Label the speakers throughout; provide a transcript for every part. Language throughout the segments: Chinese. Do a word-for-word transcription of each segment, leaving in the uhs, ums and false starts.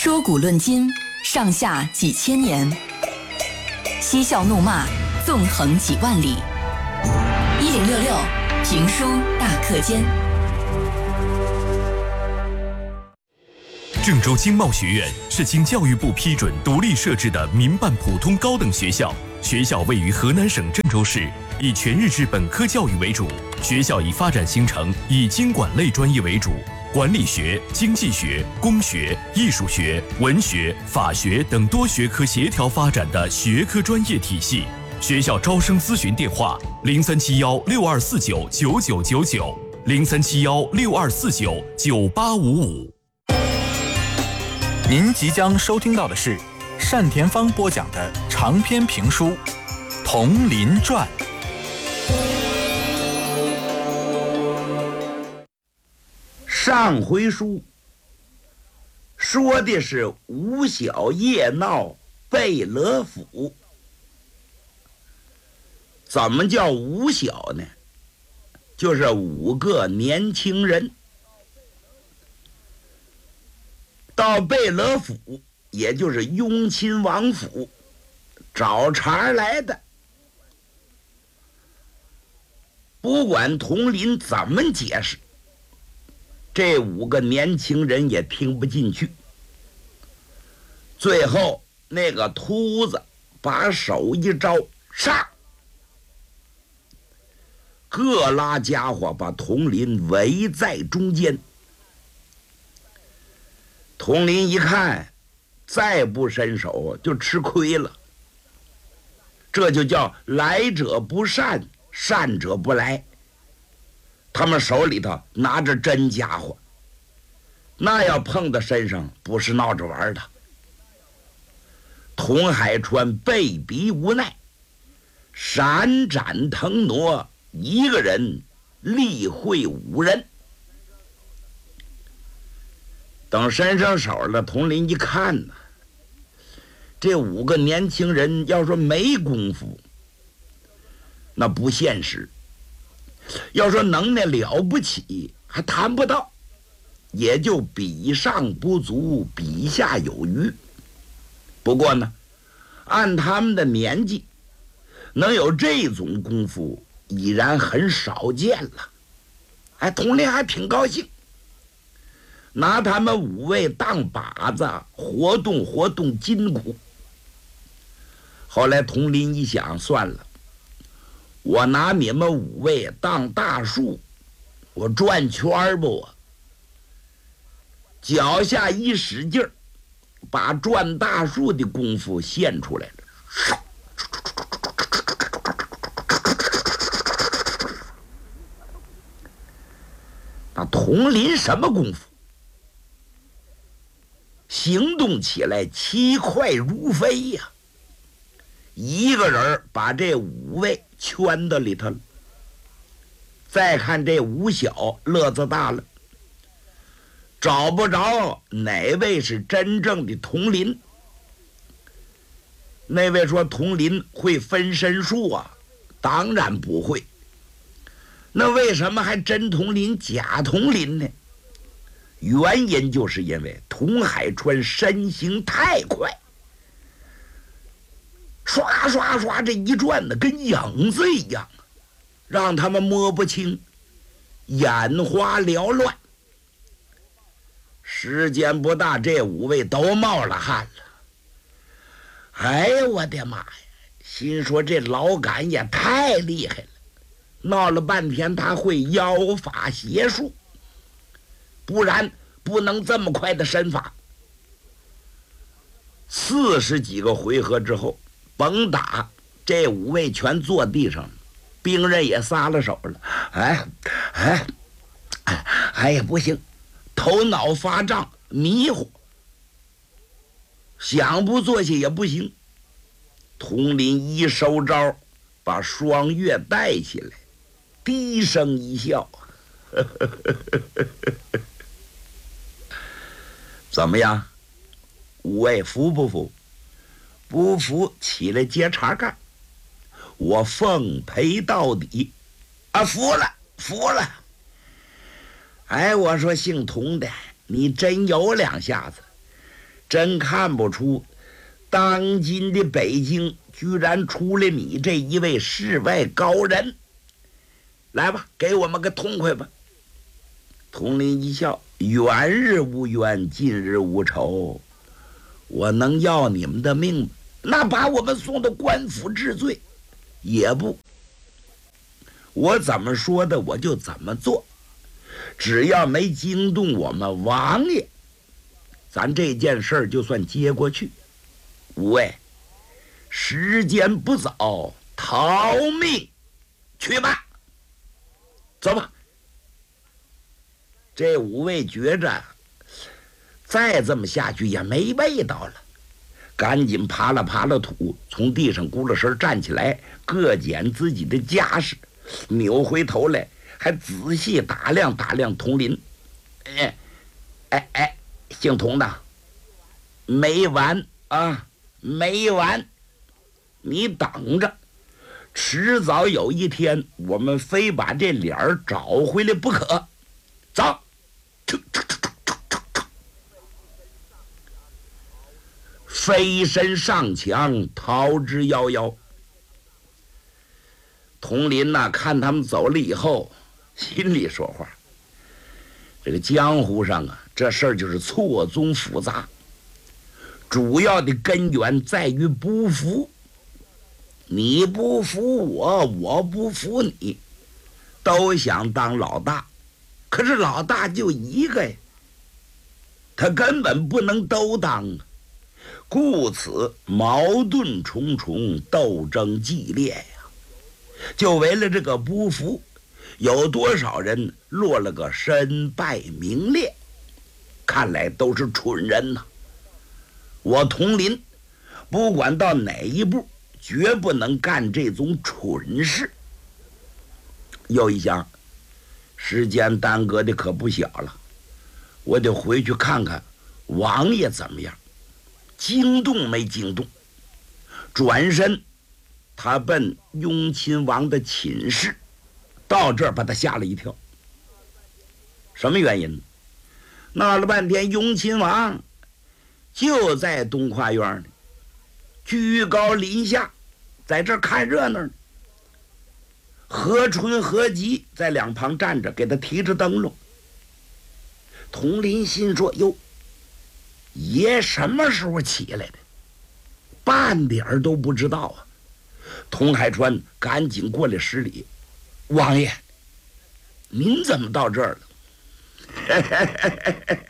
Speaker 1: 说古论今，上下几千年；嬉笑怒骂，纵横几万里。一零六六评书大课间。
Speaker 2: 郑州经贸学院是经教育部批准独立设置的民办普通高等学校，学校位于河南省郑州市，以全日制本科教育为主。学校以发展形成以经管类专业为主，管理学、经济学、工学、艺术学、文学、法学等多学科协调发展的学科专业体系。学校招生咨询电话：零三七幺六二四九九九九九，零三七幺六二四九九八五五。
Speaker 3: 您即将收听到的是单田芳播讲的长篇评书《铜林传》。
Speaker 4: 上回书说的是吴小夜闹贝勒府。怎么叫吴小呢？就是五个年轻人到贝勒府，也就是雍亲王府找茬来的。不管佟林怎么解释，这五个年轻人也听不进去。最后那个秃子把手一招，杀，各拉家伙把佟林围在中间。佟林一看再不伸手就吃亏了，这就叫来者不善，善者不来。他们手里头拿着真家伙，那要碰到身上不是闹着玩的。佟海川被逼无奈，闪展腾挪，一个人力会五人。等伸上手了，佟林一看呢，这五个年轻人要说没功夫，那不现实；要说能耐了不起，还谈不到，也就比上不足，比下有余。不过呢，按他们的年纪，能有这种功夫已然很少见了。哎，佟林还挺高兴，拿他们五位当靶子，活动活动筋骨。后来佟林一想，算了，我拿你们五位当大树，我转圈不？脚下一使劲儿，把转大树的功夫现出来了。那佟林什么功夫？行动起来奇快如飞呀！一个人把这五位圈到里头了。再看这吴小，乐子大了，找不着哪位是真正的佟林。那位说佟林会分身术啊，当然不会。那为什么还真佟林假佟林呢？原因就是因为佟海川身形太快，刷刷刷这一转呢，跟影子一样，让他们摸不清，眼花缭乱。时间不大，这五位都冒了汗了。哎呀，我的妈呀！心说这老杆也太厉害了，闹了半天他会妖法邪术，不然不能这么快的身法。四十几个回合之后，甭打，这五位全坐地上了，兵刃也撒了手了。哎哎哎呀，不行，头脑发胀，迷糊，想不坐下也不行。佟林一收招，把双月带起来，低声一笑。怎么样？五位服不服？不服，起来接茬干。我奉陪到底。啊，服了，服了。哎，我说姓佟的，你真有两下子。 真看不出，当今的北京居然出了你这一位世外高人。来吧，给我们个痛快吧。佟林一笑，远日无冤，近日无仇，我能要你们的命吗？那把我们送到官府治罪也不，我怎么说的我就怎么做，只要没惊动我们王爷，咱这件事儿就算接过去。五位，时间不早，逃命去吧，走吧。这五位觉着再这么下去也没味道了，赶紧爬了爬了土，从地上咕噜声站起来，各捡自己的家什，扭回头来还仔细打量打量佟林。哎哎哎，姓佟的，没完啊，没完，你等着，迟早有一天我们非把这脸儿找回来不可。走，飞身上墙，逃之夭夭。佟林呐、啊，看他们走了以后，心里说话：这个江湖上啊，这事儿就是错综复杂，主要的根源在于不服。你不服我，我不服你，都想当老大。可是老大就一个呀，他根本不能都当啊，故此矛盾重重，斗争激烈呀。就为了这个不服，有多少人落了个身败名裂？看来都是蠢人呐。我佟林不管到哪一步，绝不能干这种蠢事。又一想，时间耽搁的可不小了，我得回去看看王爷怎么样，惊动没惊动。转身他奔雍亲王的寝室，到这儿把他吓了一跳。什么原因？闹了半天雍亲王就在东花园里，居高临下，在这儿看热闹呢。何春何吉在两旁站着，给他提着灯笼。佟林心说：哟，爷什么时候起来的？半点儿都不知道啊。佟海川赶紧过来施礼：王爷，您怎么到这儿了？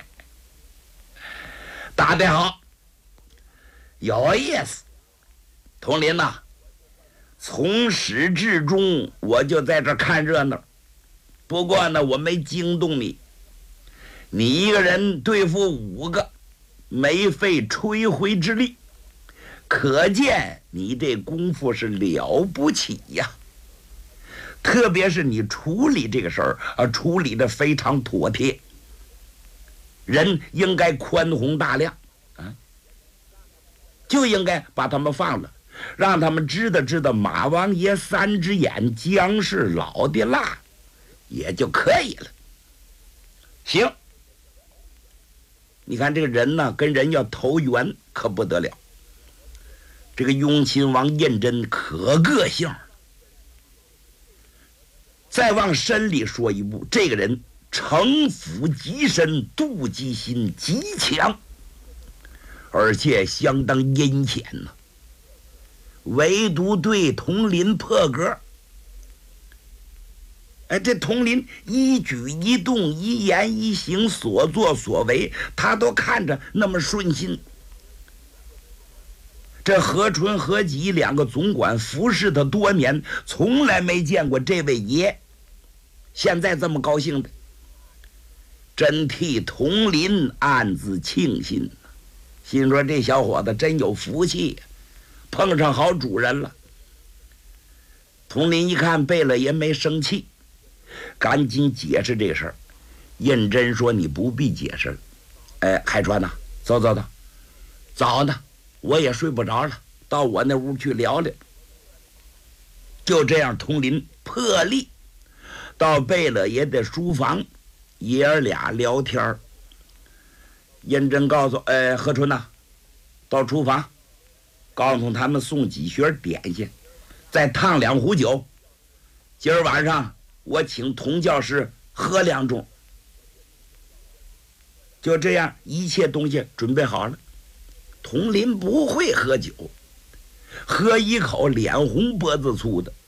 Speaker 4: 答得好，有意思。佟林呐、啊，从始至终我就在这看热闹，不过呢，我没惊动你。你一个人对付五个，没费吹灰之力，可见你这功夫是了不起呀。特别是你处理这个事儿啊，处理的非常妥帖，人应该宽宏大量啊，就应该把他们放了，让他们知道知道马王爷三只眼，姜是老的辣，也就可以了。行，你看这个人呢，跟人要投缘可不得了。这个雍亲王胤禛可个性了。再往深里说一步，这个人城府极深，妒忌心极强，而且相当阴险呢、啊。唯独对佟林破格。哎，这佟林一举一动、一言一行、所作所为，他都看着那么顺心。这何春何吉两个总管服侍他多年，从来没见过这位爷现在这么高兴的，真替佟林暗自庆幸，心说这小伙子真有福气，碰上好主人了。佟林一看贝勒爷没生气，赶紧解释这事儿。胤禛说：“你不必解释了。哎，海川呐、啊，走走走，早呢，我也睡不着了，到我那屋去聊聊。”就这样，佟林破例到贝勒爷的书房，爷儿俩聊天。 胤禛告诉哎何春呐，到厨房告诉他们送几靴点心，再烫两壶酒。今儿晚上我请童教师喝两盅。就这样，一切东西准备好了。童林不会喝酒，喝一口脸红脖子粗的，